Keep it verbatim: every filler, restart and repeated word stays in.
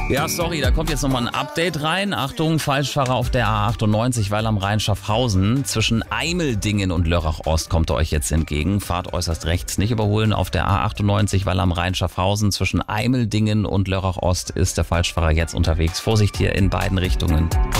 Ja, sorry, da kommt jetzt nochmal ein Update rein. Achtung, Falschfahrer auf der A achtundneunzig, weil am Rhein-Schaffhausen. Zwischen Eimeldingen und Lörrach-Ost kommt er euch jetzt entgegen. Fahrt äußerst rechts, nicht überholen auf der A achtundneunzig, weil am Rhein-Schaffhausen. Zwischen Eimeldingen und Lörrach-Ost ist der Falschfahrer jetzt unterwegs. Vorsicht hier in beiden Richtungen.